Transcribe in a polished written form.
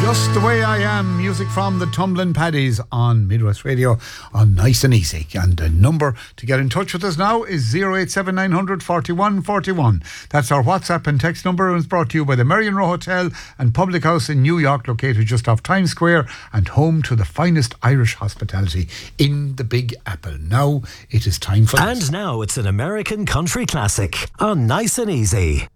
Just the Way I Am, music from the Tumbling Paddies on Midwest Radio on Nice and Easy. And the number to get in touch with us now is 087 900 41 41. That's our WhatsApp and text number, and it's brought to you by the Marion Row Hotel and Public House in New York, located just off Times Square and home to the finest Irish hospitality in the Big Apple. Now it is time for And now it's an American country classic on Nice and Easy.